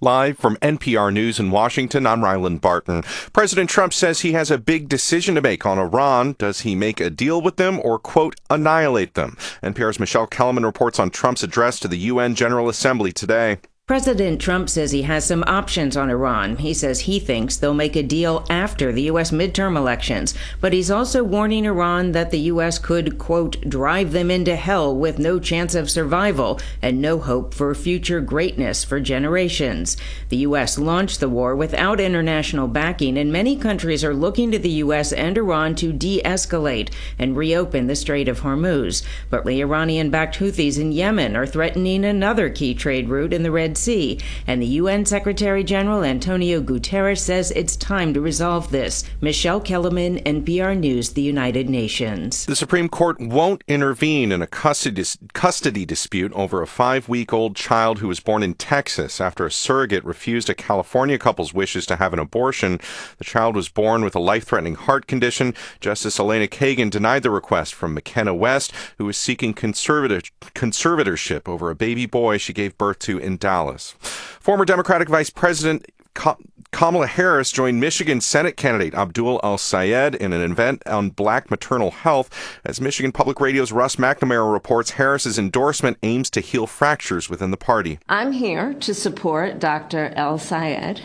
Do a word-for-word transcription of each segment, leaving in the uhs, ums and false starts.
Live from N P R News in Washington, I'm Ryland Barton. President Trump says he has a big decision to make on Iran. Does he make a deal with them or, quote, annihilate them? N P R's Michelle Kellerman reports on Trump's address to the U N General Assembly today. President Trump says he has some options on Iran. He says he thinks they'll make a deal after the U S midterm elections, but he's also warning Iran that the U S could, quote, drive them into hell with no chance of survival and no hope for future greatness for generations. The U S launched the war without international backing, and many countries are looking to the U S and Iran to de-escalate and reopen the Strait of Hormuz. But the Iranian-backed Houthis in Yemen are threatening another key trade route in the Red Sea, and the U N Secretary General Antonio Guterres says it's time to resolve this. Michelle Kellerman, N P R News, the United Nations. The Supreme Court won't intervene in a custody, custody dispute over a five-week-old child who was born in Texas after a surrogate refused a California couple's wishes to have an abortion. The child was born with a life-threatening heart condition. Justice Elena Kagan denied the request from McKenna West, who was seeking conservator- conservatorship over a baby boy she gave birth to in Dallas. Former Democratic Vice President Kamala Harris joined Michigan Senate candidate Abdul El-Sayed in an event on black maternal health. As Michigan Public Radio's Russ McNamara reports, Harris's endorsement aims to heal fractures within the party. I'm here to support Doctor El-Sayed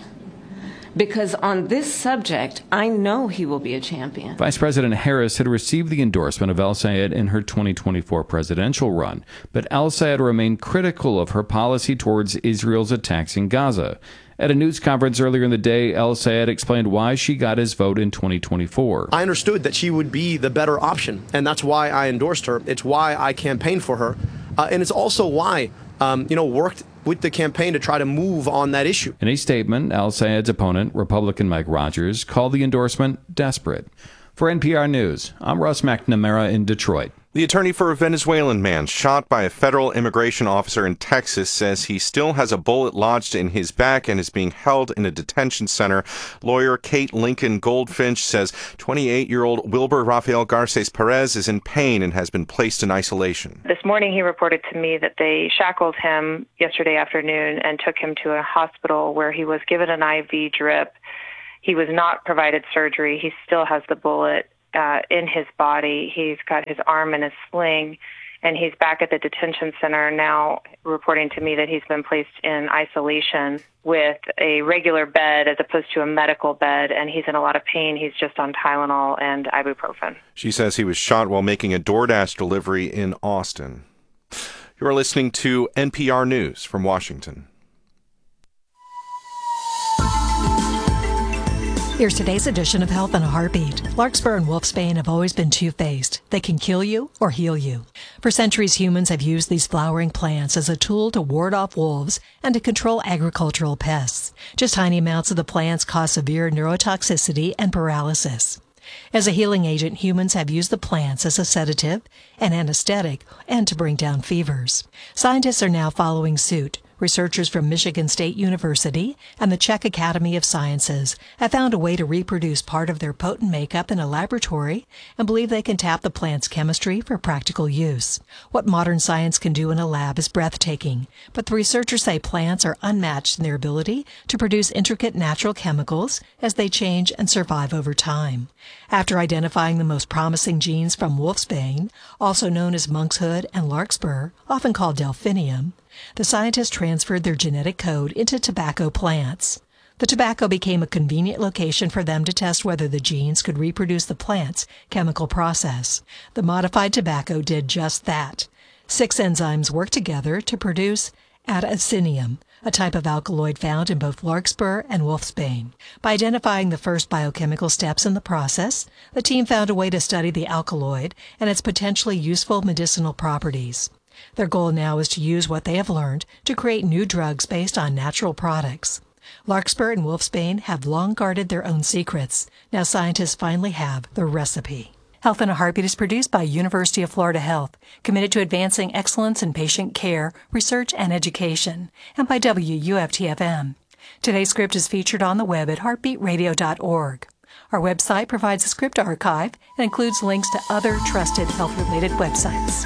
because on this subject, I know he will be a champion. Vice President Harris had received the endorsement of El-Sayed in her twenty twenty-four presidential run, but El-Sayed remained critical of her policy towards Israel's attacks in Gaza. At a news conference earlier in the day, El-Sayed explained why she got his vote in twenty twenty-four. I understood that she would be the better option, and that's why I endorsed her. It's why I campaigned for her, uh, and it's also why, um, you know, worked with the campaign to try to move on that issue. In a statement, El-Sayed's opponent, Republican Mike Rogers, called the endorsement desperate. For N P R News, I'm Russ McNamara in Detroit. The attorney for a Venezuelan man shot by a federal immigration officer in Texas says he still has a bullet lodged in his back and is being held in a detention center. Lawyer Kate Lincoln Goldfinch says twenty-eight-year-old Wilber Rafael Garces Perez is in pain and has been placed in isolation. This morning he reported to me that they shackled him yesterday afternoon and took him to a hospital where he was given an I V drip. He was not provided surgery. He still has the bullet Uh, in his body. He's got his arm in a sling, and he's back at the detention center now, reporting to me that he's been placed in isolation with a regular bed as opposed to a medical bed, and he's in a lot of pain. He's just on Tylenol and ibuprofen. She says he was shot while making a DoorDash delivery in Austin. You're listening to N P R News from Washington. Here's today's edition of Health in a Heartbeat. Larkspur and wolfsbane have always been two-faced. They can kill you or heal you. For centuries, humans have used these flowering plants as a tool to ward off wolves and to control agricultural pests. Just tiny amounts of the plants cause severe neurotoxicity and paralysis. As a healing agent, humans have used the plants as a sedative, an anesthetic, and to bring down fevers. Scientists are now following suit. Researchers from Michigan State University and the Czech Academy of Sciences have found a way to reproduce part of their potent makeup in a laboratory and believe they can tap the plant's chemistry for practical use. What modern science can do in a lab is breathtaking, but the researchers say plants are unmatched in their ability to produce intricate natural chemicals as they change and survive over time. After identifying the most promising genes from wolfsbane, also known as monkshood and larkspur, often called delphinium, the scientists transferred their genetic code into tobacco plants. The tobacco became a convenient location for them to test whether the genes could reproduce the plant's chemical process. The modified tobacco did just that. Six enzymes work together to produce adenosine, a type of alkaloid found in both larkspur and wolfsbane. By identifying the first biochemical steps in the process, the team found a way to study the alkaloid and its potentially useful medicinal properties. Their goal now is to use what they have learned to create new drugs based on natural products. Larkspur and wolfsbane have long guarded their own secrets. Now scientists finally have the recipe. Health in a Heartbeat is produced by University of Florida Health, committed to advancing excellence in patient care, research, and education, and by W U F T F M. Today's script is featured on the web at heartbeat radio dot org. Our website provides a script archive and includes links to other trusted health-related websites.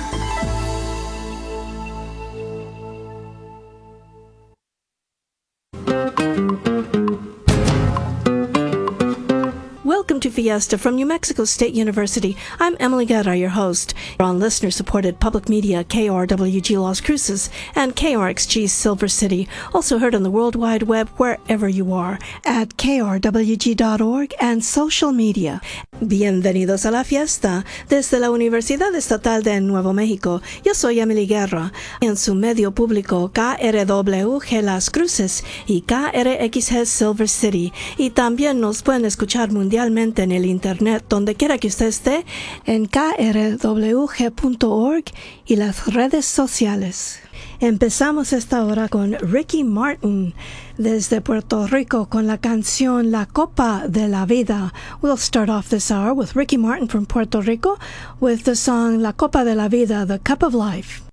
Fiesta from New Mexico State University. I'm Emily Guerra, your host. We're on listener-supported public media K R W G Las Cruces and K R X G Silver City. Also heard on the World Wide Web wherever you are at K R W G dot org and social media. Bienvenidos a la fiesta desde la Universidad Estatal de Nuevo México. Yo soy Emily Guerra. En su medio público K R W G Las Cruces y K R X G Silver City. Y también nos pueden escuchar mundialmente en el internet donde quiera que usted esté en K R W G punto org y las redes sociales. Empezamos esta hora con Ricky Martin desde Puerto Rico con la canción La Copa de la Vida. We'll start off this hour with Ricky Martin from Puerto Rico with the song La Copa de la Vida, The Cup of Life.